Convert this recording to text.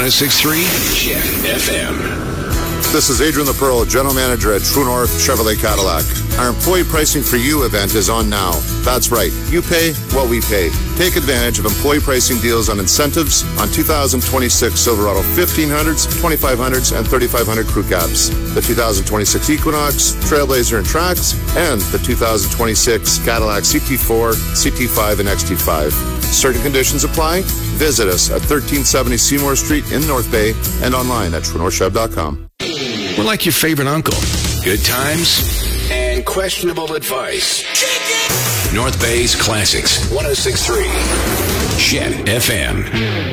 106.3 Jet FM. This is Adrian the Pearl, General Manager at True North Chevrolet Cadillac. Our Employee Pricing for You event is on now. That's right. You pay what we pay. Take advantage of employee pricing deals on incentives on 2026 Silverado 1500s, 2500s, and 3500 crew cabs, the 2026 Equinox, Trailblazer, and Trax, and the 2026 Cadillac CT4, CT5, and XT5. Certain conditions apply. Visit us at 1370 Seymour Street in North Bay and online at TrueNorthChev.com. We're like your favorite uncle. Good times and questionable advice. North Bay's Classics, 106.3 Jet FM.